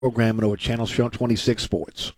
programming over Channel 26 Sports.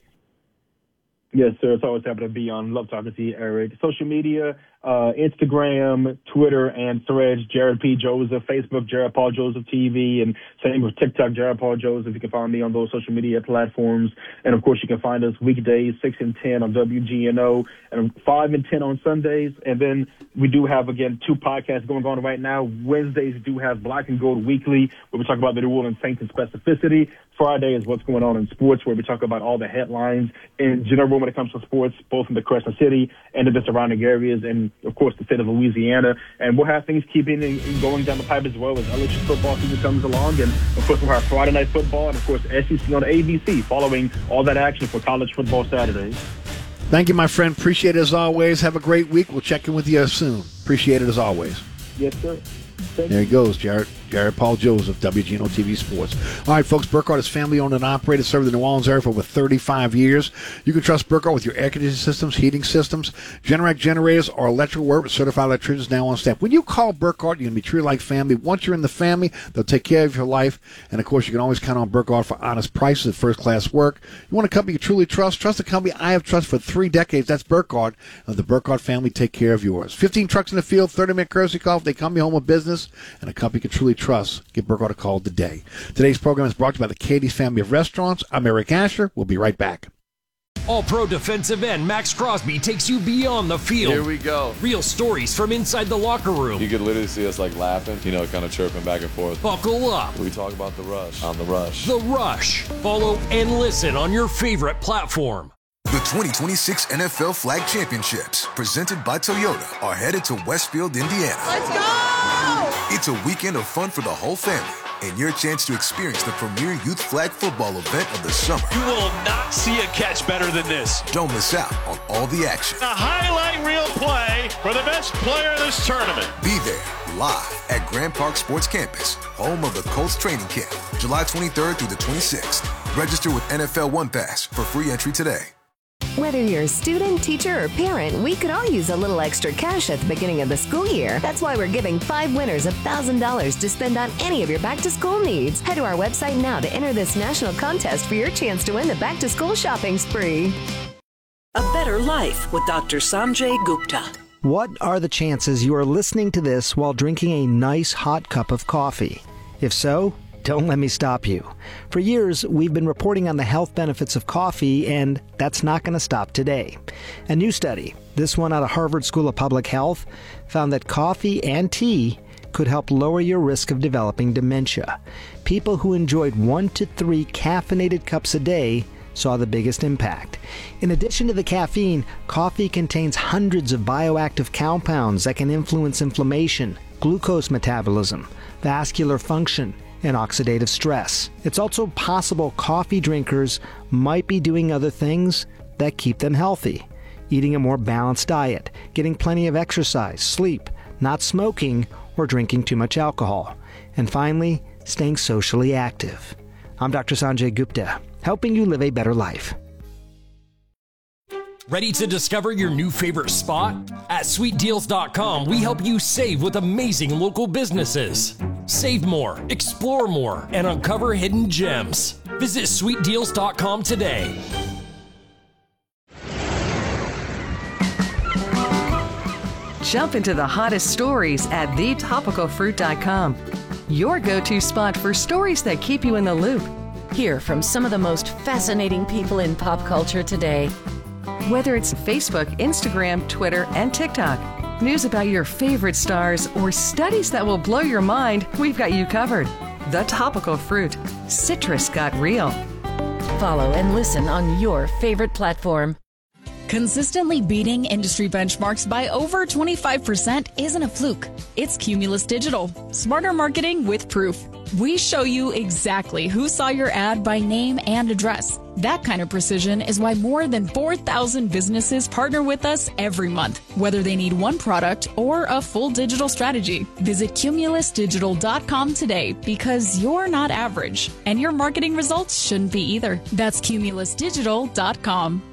Yes, sir. It's always happy to be on. Love talking to you, Eric. Social media, Instagram, Twitter, and Threads, Jared P. Joseph. Facebook, Jared Paul Joseph TV. And same with TikTok, Jared Paul Joseph. You can find me on those social media platforms. And, of course, you can find us weekdays, 6 and 10 on WGNO, and 5 and 10 on Sundays. And then we do have, again, 2 podcasts going on right now. Wednesdays do have Black and Gold Weekly, where we talk about the New Orleans Saints and specificity. Friday is what's going on in sports, where we talk about all the headlines in general when it comes to sports, both in the Crescent City and in the surrounding areas, and, of course, the state of Louisiana. And we'll have things keeping and going down the pipe as well as LSU football season comes along. And, of course, we'll have Friday Night Football and, of course, SEC on ABC following all that action for college football Saturdays. Thank you, my friend. Appreciate it as always. Have a great week. We'll check in with you soon. Appreciate it as always. Yes, sir. There he goes, Jared Paul Joseph, WGNO TV Sports. All right, folks, Burkhardt is family-owned and operated, serving the New Orleans area for over 35 years. You can trust Burkhardt with your air conditioning systems, heating systems, Generac generators, or electrical work with certified electricians now on staff. When you call Burkhardt, you're going to be treated like family. Once you're in the family, they'll take care of your life. And, of course, you can always count on Burkhardt for honest prices and first-class work. You want a company you truly trust? Trust a company I have trusted for 3 decades. That's Burkhardt. Let the Burkhardt family take care of yours. 15 trucks in the field, 30-minute courtesy call if they come your home with business, and a company you can truly trust. Give Burkhardt a call today. Today's program is brought to you by the Katie's Family of Restaurants. I'm Eric Asher. We'll be right back. All-Pro defensive end Max Crosby takes you beyond the field. Here we go. Real stories from inside the locker room. You could literally see us like laughing, kind of chirping back and forth. Buckle up. We talk about The Rush on The Rush. The Rush. Follow and listen on your favorite platform. The 2026 NFL Flag Championships, presented by Toyota, are headed to Westfield, Indiana. Let's go! It's a weekend of fun for the whole family, and your chance to experience the premier youth flag football event of the summer. You will not see a catch better than this. Don't miss out on all the action. A highlight reel play for the best player of this tournament. Be there live at Grand Park Sports Campus, home of the Colts training camp, July 23rd through the 26th. Register with NFL One Pass for free entry today. Whether you're a student, teacher, or parent, we could all use a little extra cash at the beginning of the school year. That's why we're giving 5 winners $1,000 to spend on any of your back-to-school needs. Head to our website now to enter this national contest for your chance to win the back-to-school shopping spree. A Better Life with Dr. Sanjay Gupta. What are the chances you are listening to this while drinking a nice hot cup of coffee? If so, don't let me stop you. For years, we've been reporting on the health benefits of coffee, and that's not going to stop today. A new study, this one out of Harvard School of Public Health, found that coffee and tea could help lower your risk of developing dementia. People who enjoyed 1 to 3 caffeinated cups a day saw the biggest impact. In addition to the caffeine, coffee contains hundreds of bioactive compounds that can influence inflammation, glucose metabolism, vascular function, and oxidative stress. It's also possible coffee drinkers might be doing other things that keep them healthy. Eating a more balanced diet, getting plenty of exercise, sleep, not smoking, or drinking too much alcohol. And finally, staying socially active. I'm Dr. Sanjay Gupta, helping you live a better life. Ready to discover your new favorite spot? At SweetDeals.com, we help you save with amazing local businesses. Save more, explore more, and uncover hidden gems. Visit SweetDeals.com today. Jump into the hottest stories at thetopicalfruit.com. Your go-to spot for stories that keep you in the loop. Hear from some of the most fascinating people in pop culture today. Whether it's Facebook, Instagram, Twitter, and TikTok, news about your favorite stars, or studies that will blow your mind, we've got you covered. The Topical Fruit. Citrus got real. Follow and listen on your favorite platform. Consistently beating industry benchmarks by over 25% isn't a fluke. It's Cumulus Digital. Smarter marketing with proof. We show you exactly who saw your ad by name and address. That kind of precision is why more than 4,000 businesses partner with us every month, whether they need one product or a full digital strategy. Visit cumulusdigital.com today, because you're not average, and your marketing results shouldn't be either. That's cumulusdigital.com.